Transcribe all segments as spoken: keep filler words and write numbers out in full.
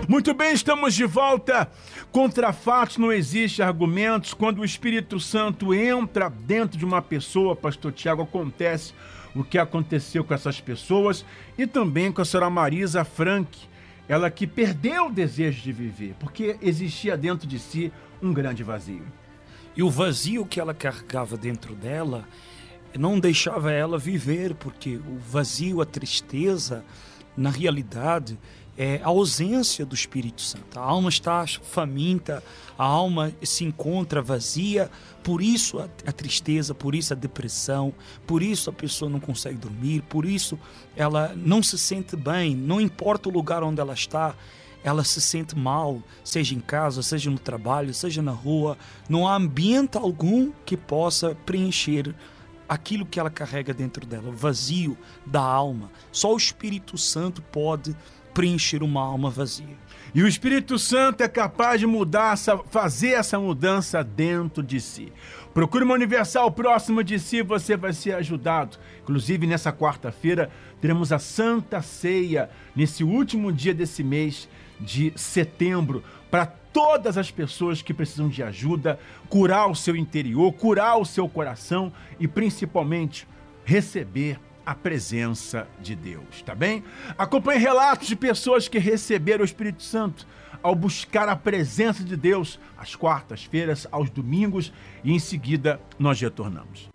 Muito bem, estamos de volta. Contra fatos não existe argumentos. Quando o Espírito Santo entra dentro de uma pessoa, pastor Tiago, acontece o que aconteceu com essas pessoas e também com a senhora Marisa Frank, ela que perdeu o desejo de viver, porque existia dentro de si um grande vazio. E o vazio que ela carregava dentro dela não deixava ela viver, porque o vazio, a tristeza, na realidade, é a ausência do Espírito Santo. A alma está faminta, a alma se encontra vazia, por isso a, a tristeza, por isso a depressão, por isso a pessoa não consegue dormir, por isso ela não se sente bem, não importa o lugar onde ela está, ela se sente mal, seja em casa, seja no trabalho, seja na rua, não há ambiente algum que possa preencher aquilo que ela carrega dentro dela, o vazio da alma. Só o Espírito Santo pode preencher uma alma vazia. E o Espírito Santo é capaz de mudar, fazer essa mudança dentro de si. Procure uma Universal próxima de si, você vai ser ajudado. Inclusive, nessa quarta-feira, teremos a Santa Ceia, nesse último dia desse mês de setembro, para todas as pessoas que precisam de ajuda, curar o seu interior, curar o seu coração e, principalmente, receber a presença de Deus, tá bem? Acompanhe relatos de pessoas que receberam o Espírito Santo ao buscar a presença de Deus às quartas-feiras, aos domingos, e em seguida nós retornamos.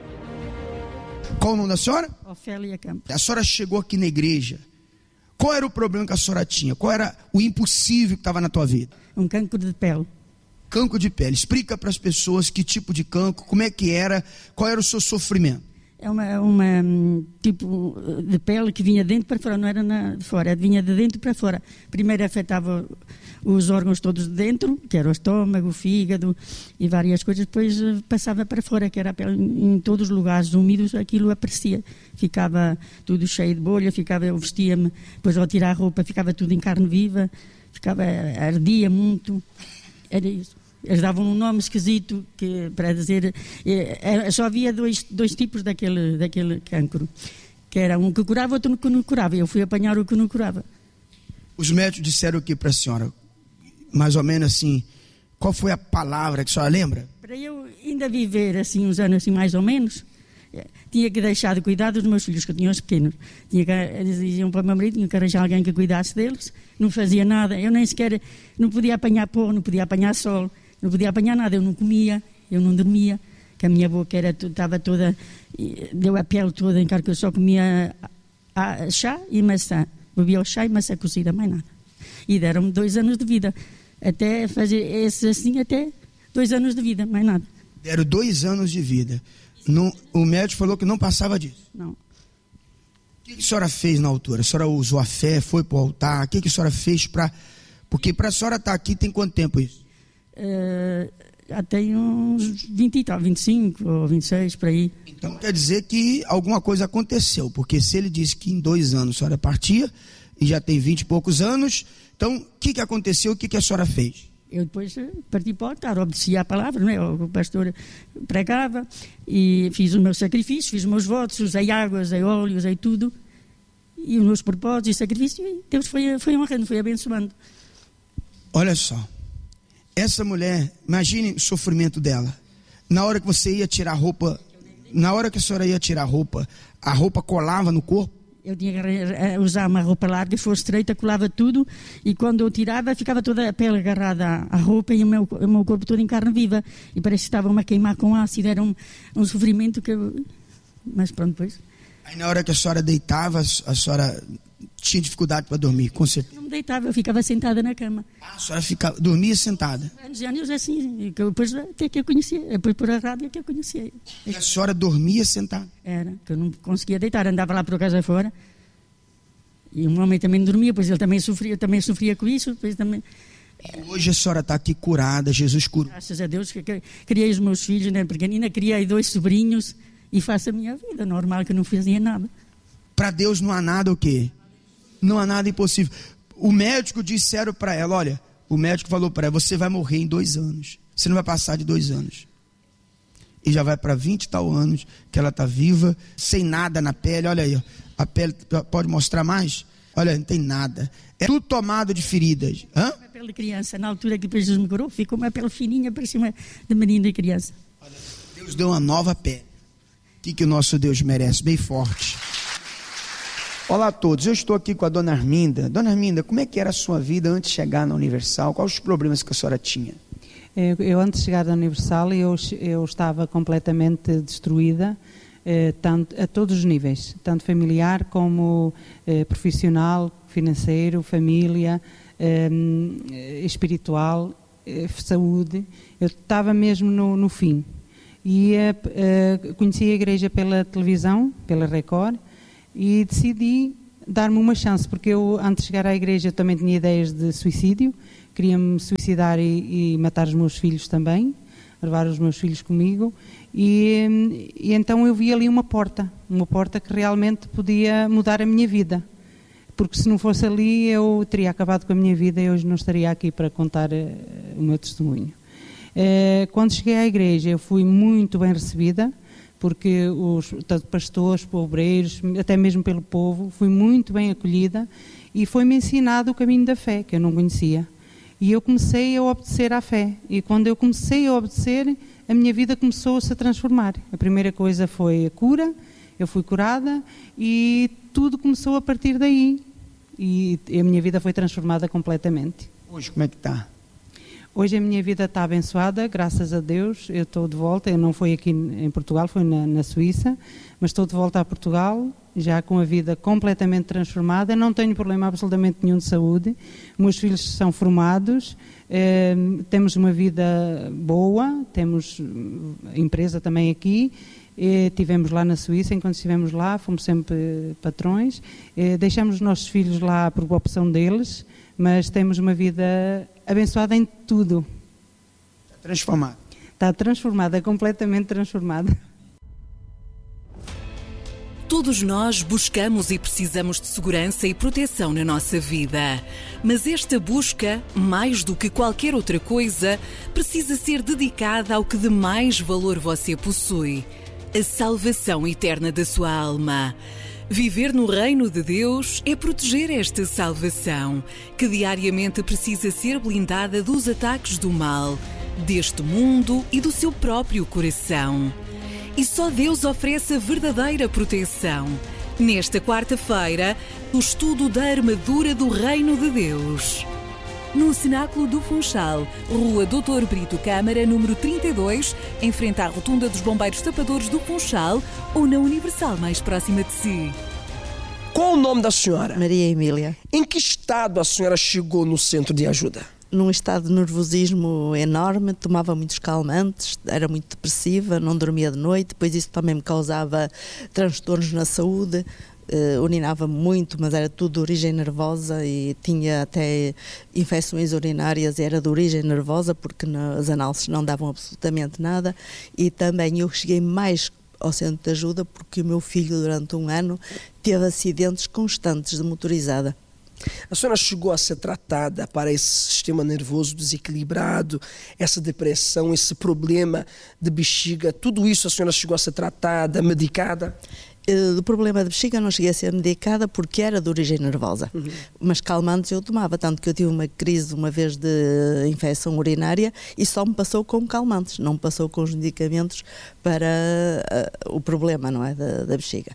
Qual o nome da senhora? Ofélia Campos. A senhora chegou aqui na igreja. Qual era o problema que a senhora tinha? Qual era o impossível que estava na tua vida? Um cancro de pele. Cancro de pele. Explica para as pessoas que tipo de cancro, como é que era, qual era o seu sofrimento. É uma, uma tipo de pele que vinha dentro para fora, não era na, de fora, vinha de dentro para fora. Primeiro afetava os órgãos todos de dentro, que era o estômago, o fígado e várias coisas, depois passava para fora, que era a pele em todos os lugares úmidos, aquilo aparecia. Ficava tudo cheio de bolha, ficava, eu vestia-me, depois ao tirar a roupa ficava tudo em carne viva, ficava, ardia muito, era isso. Eles davam um nome esquisito que, para dizer, é, só havia dois, dois tipos daquele, daquele cancro, que era um que curava, outro que não curava. Eu fui apanhar o que não curava. Os médicos disseram o que para a senhora? Mais ou menos assim, qual foi a palavra que a senhora lembra? Para eu ainda viver assim uns anos assim mais ou menos, tinha que deixar de cuidar dos meus filhos, que eu tinha os pequenos. Tinha que, eles diziam para o meu marido, tinha que arranjar alguém que cuidasse deles. Não fazia nada, eu nem sequer, não podia apanhar pó, não podia apanhar sol. Não podia apanhar nada, eu não comia, eu não dormia, que a minha boca era, estava toda, deu a pele toda em cara, que eu só comia a, a chá e maçã. Bebia o chá e maçã cozida, mais nada. E deram-me dois anos de vida, até fazer esse assim, até dois anos de vida, mais nada. Deram dois anos de vida. Não, o médico falou que não passava disso. Não. O que a senhora fez na altura? A senhora usou a fé, foi para o altar? O que a senhora fez para... Porque para a senhora estar aqui tem quanto tempo isso? Uh, já tem uns vinte e tal, vinte e cinco ou vinte e seis, por aí. Então quer dizer que alguma coisa aconteceu, porque se ele disse que em dois anos a senhora partia, e já tem vinte e poucos anos, então o que, que aconteceu, o que, que a senhora fez? Eu depois parti para o altar, obedecia à palavra, não é? O pastor pregava, e fiz o meu sacrifício, fiz os meus votos, usei água, usei óleo, usei tudo, e os meus propósitos e sacrifício, e Deus foi, foi honrando, foi abençoando. Olha só. Essa mulher, imagine o sofrimento dela. Na hora que você ia tirar a roupa, na hora que a senhora ia tirar a roupa, a roupa colava no corpo? Eu tinha que usar uma roupa larga, se fosse estreita, colava tudo, e quando eu tirava, ficava toda a pele agarrada à roupa e o meu, o meu corpo todo em carne viva. E parece que estava-me a queimar com ácido, era um, um sofrimento que eu... Mas pronto, depois... Aí na hora que a senhora deitava, a senhora tinha dificuldade para dormir, com certeza? Não me deitava, eu ficava sentada na cama. Ah, a senhora ficava, dormia sentada? Anos e anos assim, que eu, depois até que eu conhecia, depois por a rádio que eu conhecia. E a senhora dormia sentada? Era, que eu não conseguia deitar, andava lá por casa fora. E um homem também dormia, pois ele também sofria, também sofria com isso, depois também... E hoje a senhora está aqui curada, Jesus curou. Graças a Deus que criei os meus filhos, né, pequenina, criei dois sobrinhos e faço a minha vida, normal, que eu não fazia nada. Para Deus não há nada o quê? Não há nada impossível. O médico disseram para ela, olha, o médico falou para ela, você vai morrer em dois anos. Você não vai passar de dois anos. E já vai para vinte e tal anos que ela está viva, sem nada na pele. Olha aí, ó, a pele pode mostrar mais? Olha, não tem nada. É tudo tomado de feridas. Hã? Uma pele de criança. Na altura que Jesus me curou, ficou uma pele fininha, parecia uma de menino e criança. Olha, Deus deu uma nova pele. O que, que o nosso Deus merece? Bem forte. Olá a todos, eu estou aqui com a Dona Arminda. Dona Arminda, como é que era a sua vida antes de chegar na Universal? Quais os problemas que a senhora tinha? Eu, eu antes de chegar na Universal, eu, eu estava completamente destruída, eh, tanto, a todos os níveis, tanto familiar como eh, profissional, financeiro, família, eh, espiritual, eh, saúde. Eu estava mesmo no, no fim. E eh, eh, conheci a igreja pela televisão, pela Record, e decidi dar-me uma chance, porque eu, antes de chegar à igreja, também tinha ideias de suicídio, queria-me suicidar e, e matar os meus filhos também, levar os meus filhos comigo, e, e então eu vi ali uma porta, uma porta que realmente podia mudar a minha vida, porque se não fosse ali eu teria acabado com a minha vida e hoje não estaria aqui para contar uh, o meu testemunho. Uh, quando cheguei à igreja eu fui muito bem recebida, porque os tanto pastores, obreiros, até mesmo pelo povo, fui muito bem acolhida e foi-me ensinado o caminho da fé, que eu não conhecia. E eu comecei a obedecer à fé. E quando eu comecei a obedecer, a minha vida começou-se a transformar. A primeira coisa foi a cura, eu fui curada e tudo começou a partir daí. E a minha vida foi transformada completamente. Hoje como é que está? Hoje a minha vida está abençoada, graças a Deus, eu estou de volta, eu não fui aqui em Portugal, foi na, na Suíça, mas estou de volta a Portugal, já com a vida completamente transformada, não tenho problema absolutamente nenhum de saúde, meus filhos são formados, eh, temos uma vida boa, temos empresa também aqui, eh, tivemos lá na Suíça, enquanto estivemos lá, fomos sempre patrões, eh, deixamos os nossos filhos lá por opção deles, mas temos uma vida abençoada em tudo. Está transformada. Está transformada, completamente transformada. Todos nós buscamos e precisamos de segurança e proteção na nossa vida. Mas esta busca, mais do que qualquer outra coisa, precisa ser dedicada ao que de mais valor você possui: a salvação eterna da sua alma. Viver no reino de Deus é proteger esta salvação, que diariamente precisa ser blindada dos ataques do mal, deste mundo e do seu próprio coração. E só Deus oferece a verdadeira proteção. Nesta quarta-feira, o estudo da armadura do reino de Deus. No Cenáculo do Funchal, Rua doutor Brito Câmara, número trinta e dois, em frente à rotunda dos Bombeiros Tapadores do Funchal, ou na Universal mais próxima de si. Qual o nome da senhora? Maria Emília. Em que estado a senhora chegou no centro de ajuda? Num estado de nervosismo enorme, tomava muitos calmantes, era muito depressiva, não dormia de noite, depois isso também me causava transtornos na saúde. Uh, urinava muito, mas era tudo de origem nervosa e tinha até infecções urinárias e era de origem nervosa porque as análises não davam absolutamente nada. E também eu cheguei mais ao centro de ajuda porque o meu filho durante um ano teve acidentes constantes de motorizada. A senhora chegou a ser tratada para esse sistema nervoso desequilibrado, essa depressão, esse problema de bexiga, tudo isso a senhora chegou a ser tratada, medicada? Do problema de bexiga não cheguei a ser medicada porque era de origem nervosa, uhum. Mas calmantes eu tomava, tanto que eu tive uma crise uma vez de infecção urinária e só me passou com calmantes, não me passou com os medicamentos para uh, o problema, não é, da, da bexiga.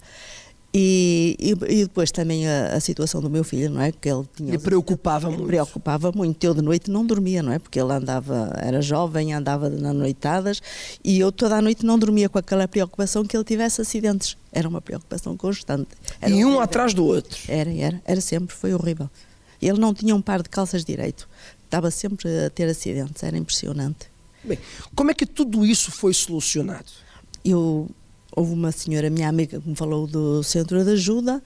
E, e, e depois também a, a situação do meu filho, não é? Que ele tinha. Ele preocupava muito. Preocupava muito. Eu de noite não dormia, não é? Porque ele andava, era jovem, andava nas noitadas e eu toda a noite não dormia com aquela preocupação que ele tivesse acidentes. Era uma preocupação constante. Era e um horrível. Atrás do outro. Era, era, era sempre, foi horrível. Ele não tinha um par de calças direito. Estava sempre a ter acidentes, era impressionante. Bem, como é que tudo isso foi solucionado? Eu. Houve uma senhora, minha amiga, que me falou do centro de ajuda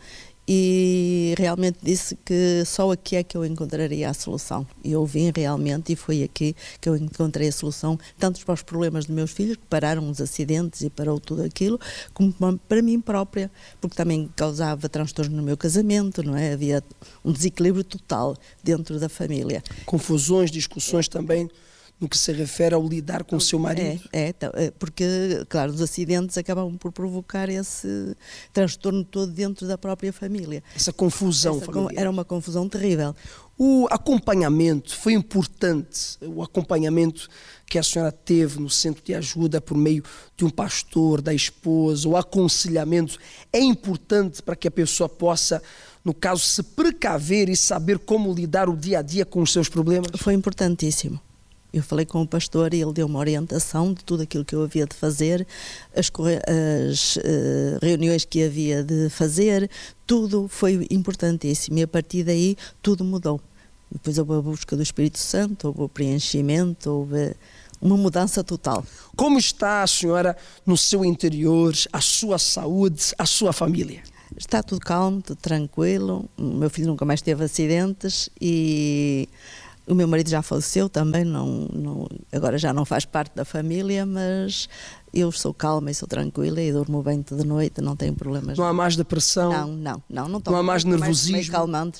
e realmente disse que só aqui é que eu encontraria a solução. E eu vim realmente e foi aqui que eu encontrei a solução, tanto para os problemas dos meus filhos, que pararam os acidentes e parou tudo aquilo, como para mim própria, porque também causava transtorno no meu casamento, não é? Havia um desequilíbrio total dentro da família. Confusões, discussões também no que se refere ao lidar com o seu marido? É, é, porque, claro, os acidentes acabam por provocar esse transtorno todo dentro da própria família. Essa confusão Essa, familiar. Era uma confusão terrível. O acompanhamento foi importante, o acompanhamento que a senhora teve no centro de ajuda por meio de um pastor, da esposa, o aconselhamento é importante para que a pessoa possa, no caso, se precaver e saber como lidar o dia a dia com os seus problemas? Foi importantíssimo. Eu falei com o pastor e ele deu uma orientação de tudo aquilo que eu havia de fazer, as, as uh, reuniões que havia de fazer, tudo foi importantíssimo e a partir daí tudo mudou. Depois houve a busca do Espírito Santo, houve o preenchimento, houve uma mudança total. Como está a senhora no seu interior, a sua saúde, a sua família? Está tudo calmo, tudo tranquilo, o meu filho nunca mais teve acidentes e o meu marido já faleceu também, não, não, agora já não faz parte da família, mas eu sou calma e sou tranquila e durmo bem toda noite, não tenho problemas. Não há mais depressão? Não, não, não. Não, não há mais nervosismo? Mais calmantes,